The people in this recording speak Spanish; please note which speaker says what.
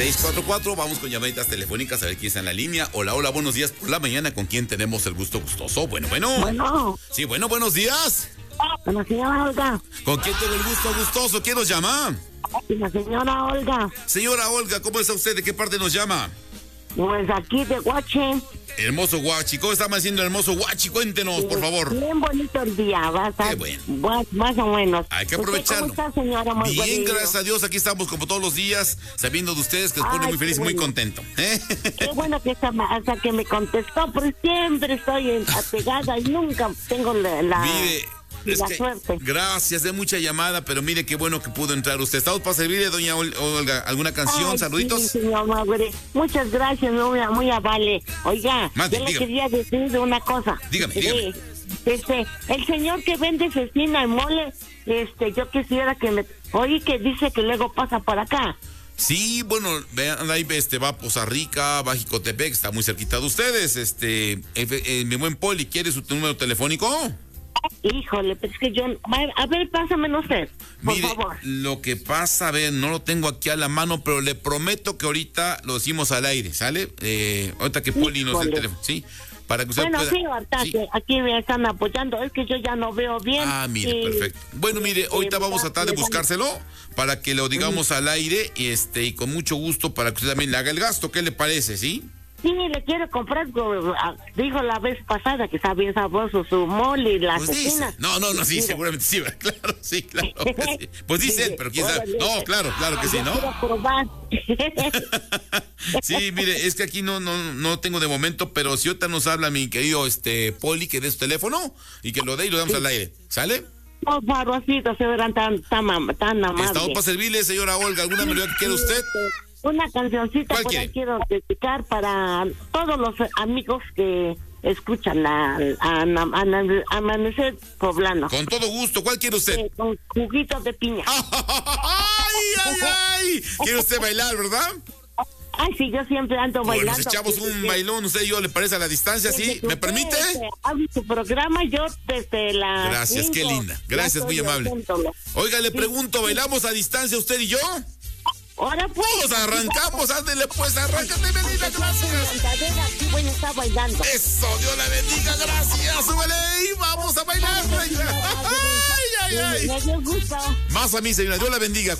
Speaker 1: 644, vamos con llamaditas telefónicas a ver quién está en la línea. Hola, hola, buenos días por la mañana. ¿Con quién tenemos el gusto gustoso? Bueno.
Speaker 2: Bueno.
Speaker 1: Sí, bueno, buenos días.
Speaker 2: Con la señora Olga.
Speaker 1: ¿Con quién tengo el gusto gustoso? ¿Quién nos llama?
Speaker 2: La señora Olga.
Speaker 1: Señora Olga, ¿cómo está usted? ¿De qué parte nos llama?
Speaker 2: Pues aquí de Guache.
Speaker 1: Hermoso Guachi. ¿Cómo está haciendo el hermoso Guachi? Cuéntenos, por favor.
Speaker 2: Bien bonito el día, va a estar.
Speaker 1: Qué bueno.
Speaker 2: Más o menos.
Speaker 1: Hay que aprovecharlo.
Speaker 2: ¿Cómo está, señora? Muy
Speaker 1: bien,
Speaker 2: bonito.
Speaker 1: gracias a Dios. Aquí estamos como todos los días, sabiendo de ustedes que nos pone muy feliz y muy contento.
Speaker 2: Qué bueno que hasta que me contestó, porque siempre estoy apegada y nunca tengo la suerte.
Speaker 1: Gracias, de mucha llamada, pero mire qué bueno que pudo entrar usted. ¿Estamos para servirle, doña Olga? ¿Alguna canción? ¿Saluditos?
Speaker 2: Sí, señor Madre. Muchas gracias, muy amable. Oiga,
Speaker 1: Mande,
Speaker 2: yo le
Speaker 1: dígame.
Speaker 2: quería decir una cosa.
Speaker 1: Dígame.
Speaker 2: El señor que vende cecina y mole, yo quisiera que me... Oí que dice que luego pasa por acá.
Speaker 1: Sí, bueno, vean, ahí va a Poza Rica, va a Jicotepec, está muy cerquita de ustedes. Mi buen Poli, ¿quiere su número telefónico?
Speaker 2: Híjole, pues es que yo... A ver, pásamelo usted, por
Speaker 1: Mire,
Speaker 2: favor.
Speaker 1: lo que pasa, a ver, no lo tengo aquí a la mano, pero le prometo que ahorita lo decimos al aire, ¿sale? Ahorita que Poli nos dé el teléfono, ¿sí? Para que usted
Speaker 2: Bueno,
Speaker 1: pueda...
Speaker 2: sí, ahorita
Speaker 1: Sí.
Speaker 2: que aquí me están apoyando, es que yo ya no veo bien.
Speaker 1: Ah, mire, perfecto. Bueno, mire, ahorita vamos a tratar de buscárselo para que lo digamos al aire y con mucho gusto para que usted también le haga el gasto. ¿Qué le parece, sí?
Speaker 2: Sí, le quiero comprar, dijo la vez pasada que está bien sabroso su mole y la
Speaker 1: Pues dice.
Speaker 2: cecina.
Speaker 1: No, sí,
Speaker 2: Mira.
Speaker 1: seguramente sí, claro, sí, claro. Que sí. Pues dice él, pero quién sabe. No, claro que sí, ¿no?
Speaker 2: Quiero probar.
Speaker 1: Sí, mire, es que aquí no tengo de momento, pero si ahorita nos habla mi querido Poli, que dé su teléfono y que lo dé y lo damos al aire, ¿sale?
Speaker 2: No, farrocitos, se verán tan amables.
Speaker 1: Estamos para servirle, señora Olga. ¿Alguna melodía que quiera usted?
Speaker 2: Una cancioncita
Speaker 1: ¿Cuál
Speaker 2: por ahí
Speaker 1: quiere?
Speaker 2: quiero dedicar para todos los amigos que escuchan Amanecer Poblano.
Speaker 1: Con todo gusto. ¿Cuál quiere usted?
Speaker 2: Con juguitos de piña.
Speaker 1: ¡Ay! ¿Quiere usted bailar, verdad?
Speaker 2: Ay, sí, yo siempre ando
Speaker 1: Bueno,
Speaker 2: bailando.
Speaker 1: nos echamos un bailón, usted y yo, ¿le parece a la distancia? ¿Sí? ¿Me permite?
Speaker 2: Hago su programa, yo desde la...
Speaker 1: Gracias, qué linda. Gracias, muy amable. Oiga, le pregunto, ¿bailamos a distancia usted y yo?
Speaker 2: Ahora pues.
Speaker 1: Todos arrancamos, ándele pues, arráncate, bendiga, gracias.
Speaker 2: Aquí voy a estar bailando.
Speaker 1: Eso, Dios la bendiga, gracias, súbele y vamos a bailar. Ay.
Speaker 2: Me dio gusto.
Speaker 1: Más a mí, señora, Dios la bendiga.